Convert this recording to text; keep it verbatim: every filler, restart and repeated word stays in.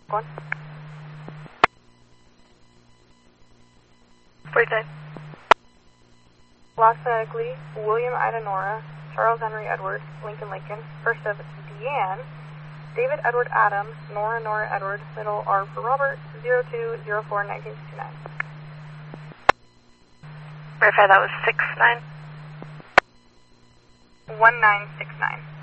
Go on. Birthday. Phonetically, William Ida Nora, Charles Henry Edward, Lincoln Lincoln, first of Deanne, David Edward Adam, Nora Nora Edward, middle R for Robert, zero two zero four nineteen sixty-nine. Verify that was six nine. one nine six nine.